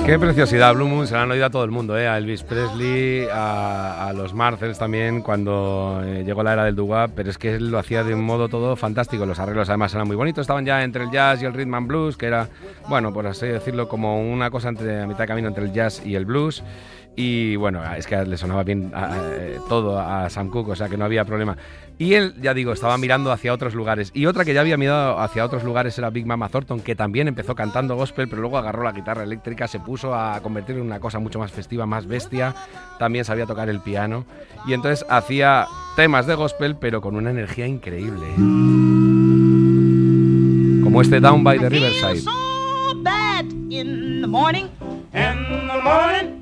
Qué preciosidad, Blue Moon, se la han oído a todo el mundo, a Elvis Presley, a los Marcels también cuando llegó la era del doo-wop, pero es que él lo hacía de un modo todo fantástico, los arreglos además eran muy bonitos, estaban ya entre el jazz y el rhythm and blues, que era, bueno, por así decirlo, como una cosa a mitad de camino entre el jazz y el blues. Y bueno, es que le sonaba bien todo a Sam Cooke, o sea que no había problema. Y él, ya digo, estaba mirando hacia otros lugares. Y otra que ya había mirado hacia otros lugares era Big Mama Thornton, que también empezó cantando gospel, pero luego agarró la guitarra eléctrica, se puso a convertirlo en una cosa mucho más festiva, más bestia. También sabía tocar el piano. Y entonces hacía temas de gospel, pero con una energía increíble. Como este Down by the Riverside. In the morning,